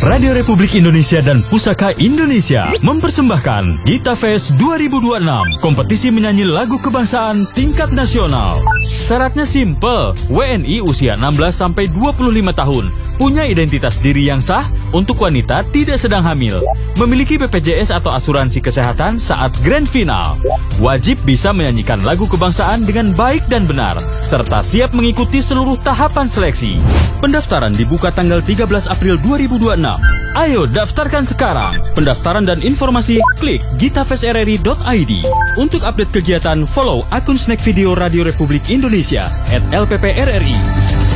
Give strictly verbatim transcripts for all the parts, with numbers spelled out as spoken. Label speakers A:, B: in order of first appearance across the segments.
A: Radio Republik Indonesia dan Pusaka Indonesia mempersembahkan Gita Fest dua ribu dua puluh enam, kompetisi menyanyi lagu kebangsaan tingkat nasional. Syaratnya simple, W N I usia enam belas sampai dua puluh lima tahun, punya identitas diri yang sah, untuk wanita tidak sedang hamil, memiliki B P J S atau asuransi kesehatan saat grand final, wajib bisa menyanyikan lagu kebangsaan dengan baik dan benar, serta siap mengikuti seluruh tahapan seleksi. Pendaftaran dibuka tanggal tiga belas April dua ribu dua puluh enam. Ayo daftarkan sekarang. Pendaftaran dan informasi klik gitafestrri dot i d. Untuk update kegiatan, follow akun Snack Video Radio Republik Indonesia at L P P R R I.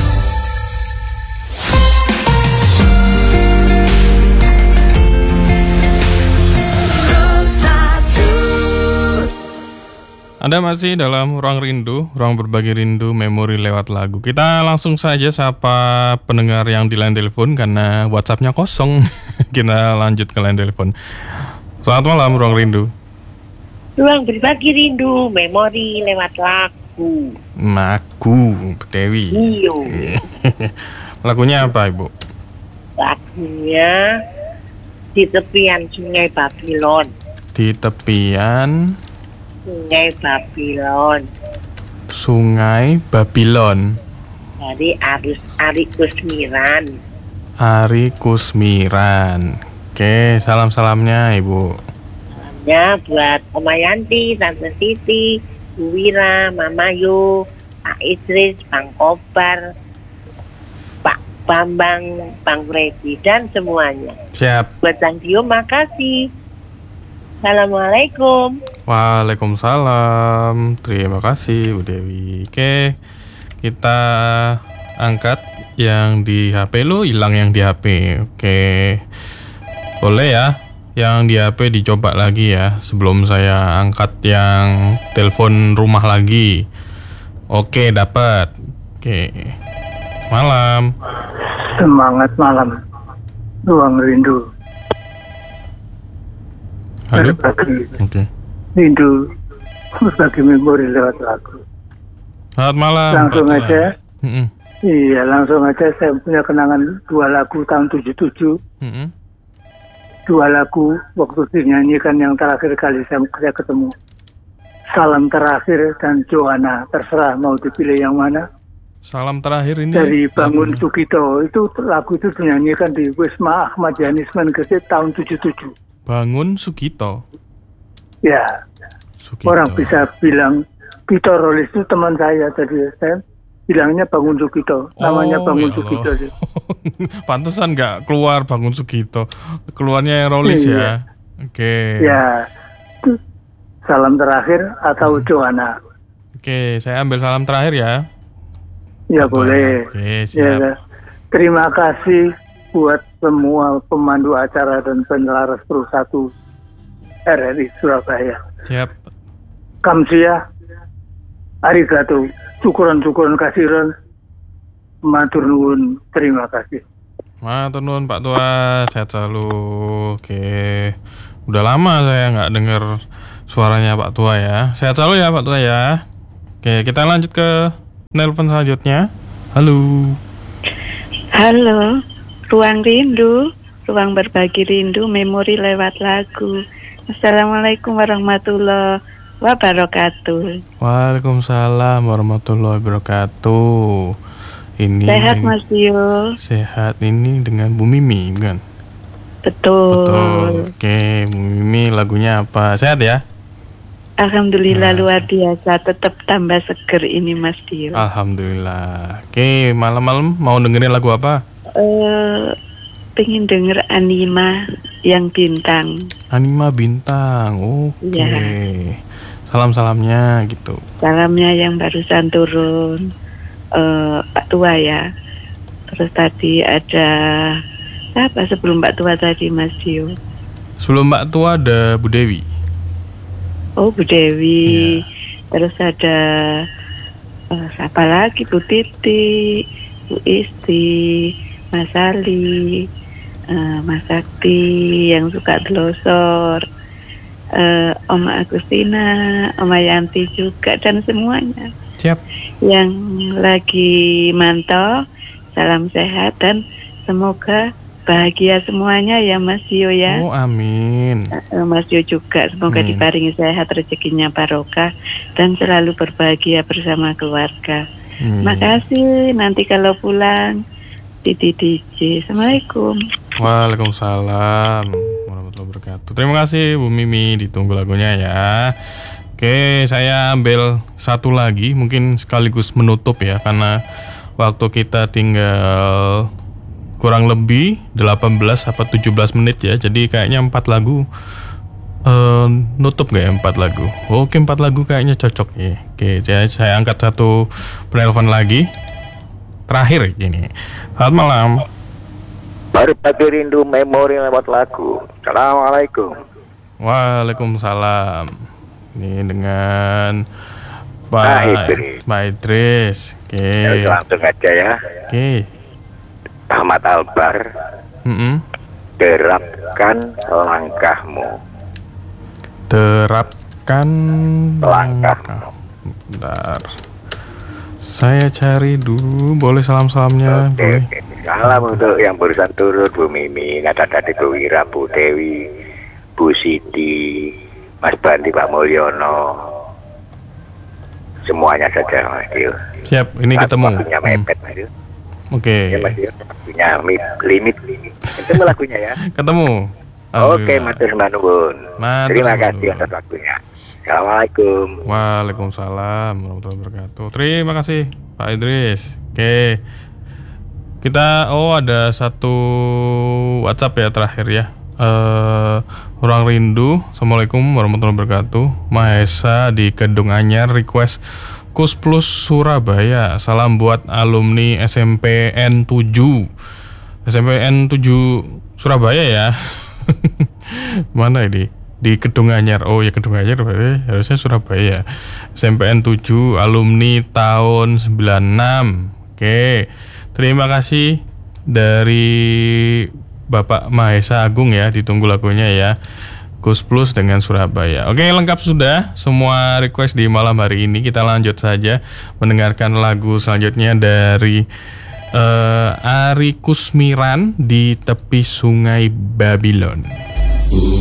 B: Anda masih dalam Ruang Rindu, Ruang Berbagi Rindu, Memori lewat lagu. Kita langsung saja sapa pendengar yang di line telepon karena WhatsApp-nya kosong. Kita lanjut ke line telepon. Selamat malam, Ruang Rindu.
C: Ruang Berbagi Rindu, Memori lewat lagu.
B: Lagu, Dewi.
C: Iyo.
B: Lagunya apa, Ibu?
C: Lagunya Di Tepian Sungai Babylon.
B: Di tepian
C: Sungai Babylon.
B: Sungai Babylon.
C: Dari Arus Ari Kusmiran.
B: Ari Kusmiran. Oke, salam-salamnya Ibu.
C: Salamnya buat Oma Yanti, Tante Siti, Bu Wira, Mama Yu, Pak Idris, Bang Kobar, Pak Bambang, Bang Freddy, dan semuanya.
B: Siap.
C: Buat Sang Dio, makasih. Assalamualaikum.
B: Waalaikumsalam. Terima kasih Bu Dewi. Oke, kita angkat yang di H P. Lo hilang yang di H P. Oke, boleh ya. Yang di H P dicoba lagi ya, sebelum saya angkat yang telepon rumah lagi. Oke, dapat. Oke, malam.
D: Semangat malam, Ruang Rindu.
B: Halo.
D: Berbagi
B: Oke.
D: rindu, berbagi memori lewat lagu.
B: Selamat malam.
D: Langsung
B: Pak
D: aja.
B: Mm-mm.
D: Iya, langsung aja. Saya punya kenangan dua lagu tahun tujuh puluh tujuh.
B: Mm-mm.
D: Dua lagu waktu dinyanyikan yang terakhir kali saya, saya ketemu. Salam Terakhir dan Joanna. Terserah mau dipilih yang mana.
B: Salam terakhir ini
D: Dari Bangun
B: lagunya.
D: Sugito. Itu lagu itu dinyanyikan di Wisma Ahmad Yani Semen Gresik tahun tujuh puluh tujuh.
B: Bangun Sugito.
D: Ya,
B: Sugito.
D: orang bisa bilang Vito Rolis itu teman saya, jadi saya bilangnya Bangun Sugito, namanya
B: Oh,
D: Bangun
B: ya
D: Sugito
B: Allah.
D: sih.
B: Pantesan nggak keluar Bangun Sugito, keluarnya yang Rolis
D: Iya.
B: ya. Oke.
D: Ya, itu Salam Terakhir atau Joanna.
B: Oke, saya ambil salam terakhir ya.
D: Ya
B: Apa?
D: boleh.
B: Oke,
D: Ya,
B: siap.
D: ya. Terima kasih buat semua pemandu acara dan penyelaras Persatu R R I Surabaya.
B: Siap.
D: Kamsia, arigato, syukuran-syukuran kasiran, matur nuwun, terima kasih.
B: Matur nuwun Pak Tua, sehat selalu. Oke. Udah lama saya nggak dengar suaranya Pak Tua ya. Sehat selalu ya Pak Tua ya. Oke, kita lanjut ke nelpon selanjutnya. Halo.
E: Halo, Ruang Rindu, Ruang Berbagi Rindu, Memori lewat lagu. Assalamualaikum warahmatullahi wabarakatuh.
B: Waalaikumsalam warahmatullahi wabarakatuh. Ini
E: Sehat Mas Dio?
B: Sehat ini dengan Bu Mimi kan?
E: Betul.
B: Betul. Oke, Bu Mimi lagunya apa? Sehat ya?
E: Alhamdulillah
B: Nah,
E: luar biasa, tetap tambah seger ini Mas Dio.
B: Alhamdulillah. Oke, malam-malam mau dengerin lagu apa?
E: Eh, pengen denger Anima yang bintang.
B: Anima Bintang. Oke.
E: Ya.
B: Salam-salamnya gitu.
E: Salamnya yang barusan turun, eh, Pak Tua ya. Terus tadi ada apa sebelum Pak Tua tadi Mas Dio?
B: Sebelum Mbak Tua ada Bu Dewi.
E: Oh Bu Dewi,
B: Iya.
E: terus ada uh, siapa lagi, Bu Titi, Bu Isti, Mas Ali, uh, Mas Sakti yang suka delosor, uh, Oma Agustina, Oma Yanti juga, dan semuanya.
B: Siap.
E: Yang lagi mantau, salam sehat dan semoga bahagia semuanya ya Mas Yo ya.
B: Oh, amin.
E: Eh, Mas Yo juga semoga
B: Amin.
E: diparingi sehat, rezekinya barokah dan selalu berbahagia bersama keluarga.
B: Amin.
E: Makasih. Nanti kalau pulang Titi D J. Assalamualaikum.
B: Waalaikumsalam warahmatullahi wabarakatuh. Terima kasih Bu Mimi, ditunggu lagunya ya. Oke, saya ambil satu lagi, mungkin sekaligus menutup ya, karena waktu kita tinggal kurang lebih delapan belas atau tujuh belas menit ya. Jadi kayaknya empat lagu uh, nutup gak ya empat lagu? Oke, empat lagu kayaknya cocok ya. Oke, jadi saya angkat satu penelpon lagi. Terakhir ini. Selamat malam.
F: Berbagi rindu memori lewat lagu. Assalamualaikum.
B: Waalaikumsalam. Ini dengan Pak
F: Pak Idris.
B: Pak Idris. Oke.
F: Ya, langsung aja ya.
B: Oke.
F: Ahmad Albar.
B: Mm-mm.
F: Terapkan langkahmu.
B: Terapkan
F: Langkahmu.
B: Bentar. Saya cari dulu. Boleh salam-salamnya?
F: Oke,
B: Boleh.
F: oke. Salam untuk yang barusan turun, Bu Mimi, Nada tadi Bu Wira, Bu Dewi, Bu Siti, Mas Bandi, Pak Mulyono, semuanya saja Mas Dio.
B: Siap, ini ketemu.
F: Waktunya
B: Hmm.
F: mepet Mas Dio.
B: Oke.
F: Ya Mas Dio, waktunya mi- limit. Itu lagunya ya.
B: Ketemu.
F: Oke,
B: Alhamdulillah.
F: matur nuwun.
B: Matur
F: Terima
B: nuwun.
F: kasih atas waktunya. Assalamualaikum.
B: Waalaikumsalam warahmatullahi wabarakatuh. Terima kasih Pak Idris. Oke. Kita oh ada satu WhatsApp ya terakhir ya. Uh, Orang Rindu. Assalamualaikum warahmatullahi wabarakatuh. Mahesa di Kedung Anyar request Kus Plus Surabaya. Salam buat alumni S M P N tujuh. S M P N tujuh Surabaya ya. Mana ini? Di Kedung Anyar. Oh ya Kedung Anyar berarti harusnya Surabaya. S M P N tujuh alumni tahun sembilan enam. Oke. Terima kasih dari Bapak Mahesa Agung ya, ditunggu lagunya ya. Kus Plus dengan Surabaya. Oke, lengkap sudah semua request di malam hari ini. Kita lanjut saja mendengarkan lagu selanjutnya dari uh, Ari Kusmiran di Tepi Sungai Babylon.